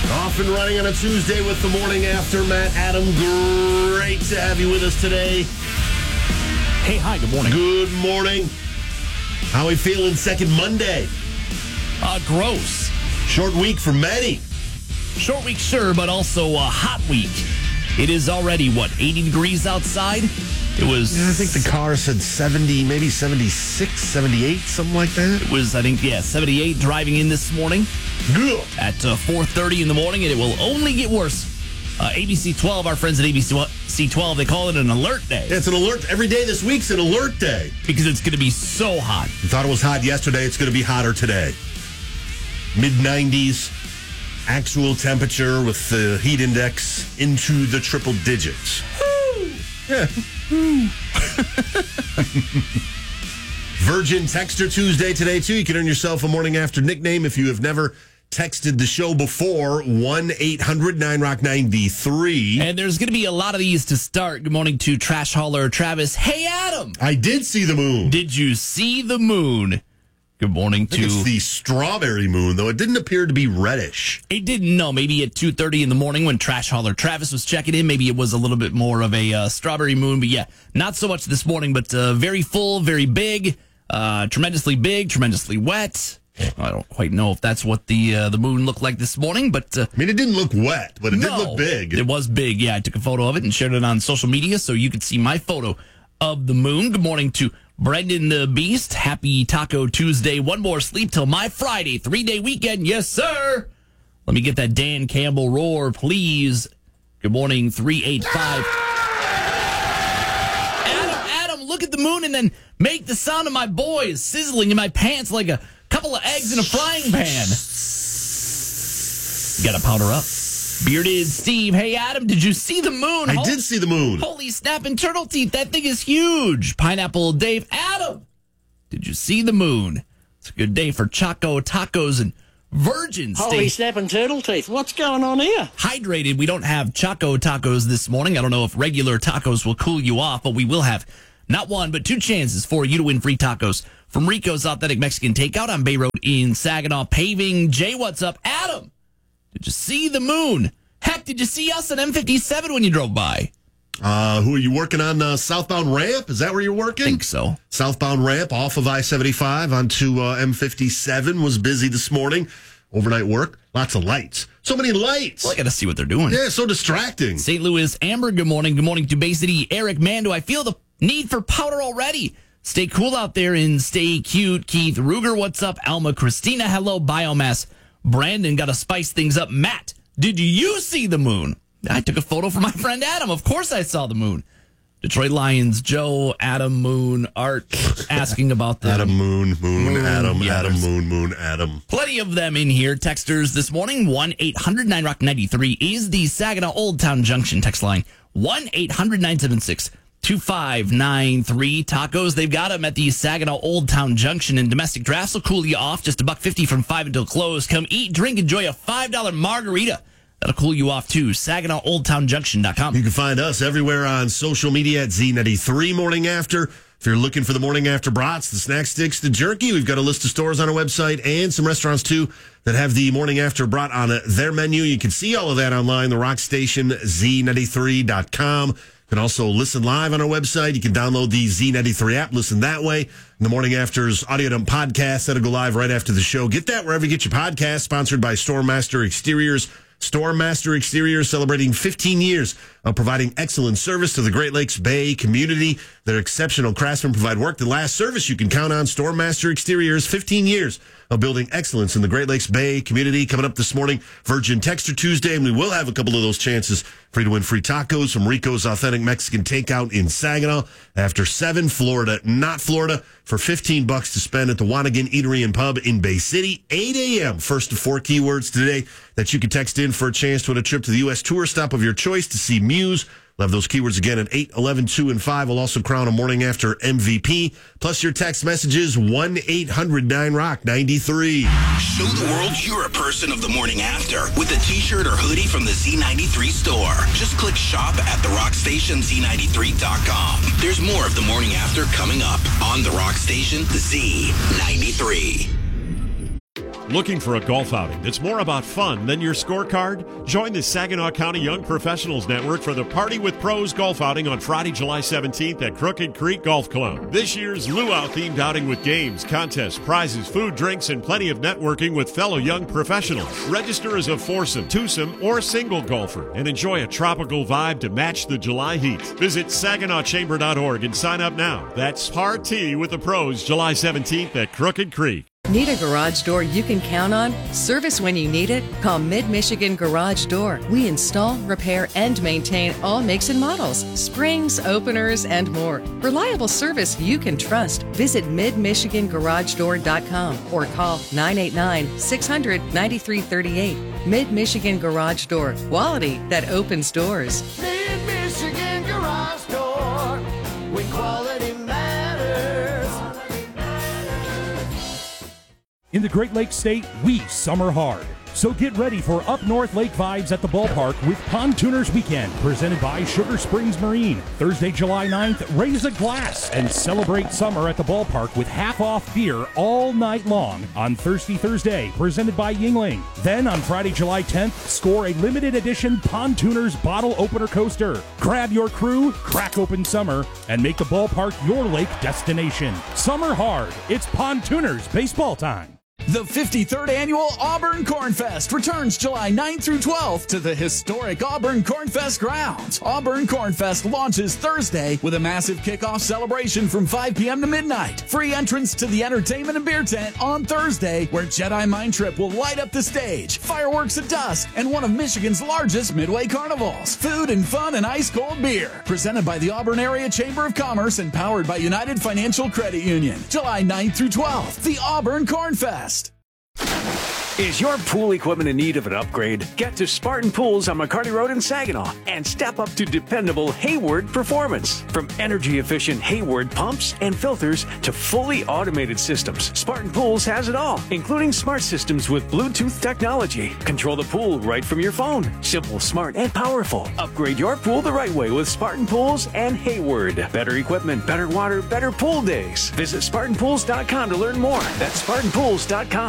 Off and running on a Tuesday with the morning after. Matt, Adam, great to have you with us today. Hey, hi, good morning. Good morning. How are we feeling second Monday? Gross. Short week for many. Short week, sure, but also a hot week. It is already, 80 degrees outside? It was... Yeah, I think the car said 70, maybe 76, 78, something like that. It was, 78 driving in this morning. Good. At 4:30 in the morning, and it will only get worse. ABC 12, our friends at ABC 12, they call it an alert day. Yeah, it's an alert. Every day this week's an alert day. Because it's going to be so hot. You thought it was hot yesterday. It's going to be hotter today. Mid-90s. Actual temperature with the heat index into the triple digits. Woo! Yeah. Virgin Texter Tuesday today, too. You can earn yourself a morning after nickname if you have never texted the show before. 1-800-9ROCK-93. And there's going to be a lot of these to start. Good morning to Trash Hauler Travis. Hey, Adam. I did see the moon. Did you see the moon? Good morning to... It's the strawberry moon, though. It didn't appear to be reddish. It didn't know. Maybe at 2:30 in the morning when Trash Hauler Travis was checking in, maybe it was a little bit more of a strawberry moon. But yeah, not so much this morning, but very full, very big, tremendously wet. I don't quite know if that's what the moon looked like this morning, but... I mean, it didn't look wet, but it did look big. It was big, yeah. I took a photo of it and shared it on social media so you could see my photo of the moon. Good morning to Brendan the Beast. Happy Taco Tuesday. One more sleep till my Friday. 3-day weekend. Yes, sir. Let me get that Dan Campbell roar, please. Good morning, 385. Adam, look at the moon and then make the sound of my boys sizzling in my pants like a couple of eggs in a frying pan. You gotta powder up. Bearded Steve. Hey, Adam, did you see the moon? I did see the moon. Holy snapping turtle teeth. That thing is huge. Pineapple Dave. Adam, did you see the moon? It's a good day for Choco Tacos and Virgin. Holy snapping turtle teeth. What's going on here? Hydrated. We don't have Choco Tacos this morning. I don't know if regular tacos will cool you off, but we will have not one, but two chances for you to win free tacos from Rico's Authentic Mexican Takeout on Bay Road in Saginaw Paving. Jay, what's up? Adam, did you see the moon? Heck, did you see us at M57 when you drove by? Who are you working on? Southbound ramp? Is that where you're working? I think so. Southbound ramp off of I-75 onto M57 was busy this morning. Overnight work. Lots of lights. So many lights. Well, I got to see what they're doing. Yeah, so distracting. St. Louis Amber, good morning. Good morning to Bay City Eric. Man, do I feel the need for powder already. Stay cool out there and stay cute. Keith Ruger, what's up? Alma Christina, hello. Biomass. Brandon, got to spice things up. Matt, did you see the moon? I took a photo for my friend Adam. Of course I saw the moon. Detroit Lions, Joe, Adam, Moon, Art, asking about the... Adam, Moon, Adam, yeah, Adam, Moon, Adam. Plenty of them in here. Texters this morning, 1-800-9ROCK-93 is the Saginaw Old Town Junction text line. 1-800-976-2593. Tacos, they've got them at the Saginaw Old Town Junction, and domestic drafts will cool you off. Just $1.50 from 5 until close. Come eat, drink, enjoy a $5 margarita. That'll cool you off, too. SaginawOldTownJunction.com. You can find us everywhere on social media at Z93 Morning After. If you're looking for the Morning After brats, the snack sticks, the jerky, we've got a list of stores on our website and some restaurants, too, that have the Morning After brat on their menu. You can see all of that online, the Rock Station, Z93.com. You can also listen live on our website. You can download the Z93 app, listen that way. And the Morning After's audio dump podcast, that'll go live right after the show. Get that wherever you get your podcast, sponsored by Stormmaster Exteriors. Stormmaster Exteriors celebrating 15 years of providing excellent service to the Great Lakes Bay community. Their exceptional craftsmen provide work that lasts. Service you can count on. Stormmaster Exteriors, 15 years of building excellence in the Great Lakes Bay community. Coming up this morning, Virgin Texter Tuesday, and we will have a couple of those chances for you to win free tacos from Rico's Authentic Mexican Takeout in Saginaw. After 7, Florida, not Florida, for $15 to spend at the Wanigan Eatery and Pub in Bay City. 8 a.m. First of 4 keywords today that you can text in for a chance to win a trip to the U.S. tour stop of your choice to see Muse. We'll have those keywords again at 8, 11, 2, and 5. We'll also crown a Morning After MVP. Plus your text messages, 1-800-9ROCK-93. Show the world you're a person of the Morning After with a t-shirt or hoodie from the Z93 store. Just click shop at therockstationz93.com. There's more of the Morning After coming up on The Rock Station, Z93. Looking for a golf outing that's more about fun than your scorecard? Join the Saginaw County Young Professionals Network for the Party with Pros golf outing on Friday, July 17th at Crooked Creek Golf Club. This year's luau-themed outing with games, contests, prizes, food, drinks, and plenty of networking with fellow young professionals. Register as a foursome, twosome, or single golfer and enjoy a tropical vibe to match the July heat. Visit SaginawChamber.org and sign up now. That's Party with the Pros, July 17th at Crooked Creek. Need a garage door you can count on? Service when you need it? Call Mid-Michigan Garage Door. We install, repair, and maintain all makes and models, springs, openers, and more. Reliable service you can trust. Visit midmichigangaragedoor.com or call 989-600-9338. Mid-Michigan Garage Door. Quality that opens doors. Mid-Michigan Garage Door. When quality matters. In the Great Lakes State, we summer hard. So get ready for up north lake vibes at the ballpark with Pontooners Weekend, presented by Sugar Springs Marine. Thursday, July 9th, raise a glass and celebrate summer at the ballpark with half-off beer all night long on Thirsty Thursday, presented by Yingling. Then on Friday, July 10th, score a limited edition Pontooners bottle opener coaster. Grab your crew, crack open summer, and make the ballpark your lake destination. Summer hard. It's Pontooners baseball time. The 53rd Annual Auburn Corn Fest returns July 9th through 12th to the historic Auburn Corn Fest grounds. Auburn Corn Fest launches Thursday with a massive kickoff celebration from 5 p.m. to midnight. Free entrance to the entertainment and beer tent on Thursday, where Jedi Mind Trip will light up the stage, fireworks at dusk, and one of Michigan's largest midway carnivals. Food and fun and ice-cold beer. Presented by the Auburn Area Chamber of Commerce and powered by United Financial Credit Union. July 9th through 12th, the Auburn Corn Fest. Is your pool equipment in need of an upgrade? Get to Spartan Pools on McCarty Road in Saginaw and step up to dependable Hayward performance. From energy-efficient Hayward pumps and filters to fully automated systems, Spartan Pools has it all, including smart systems with Bluetooth technology. Control the pool right from your phone. Simple, smart, and powerful. Upgrade your pool the right way with Spartan Pools and Hayward. Better equipment, better water, better pool days. Visit SpartanPools.com to learn more. That's SpartanPools.com.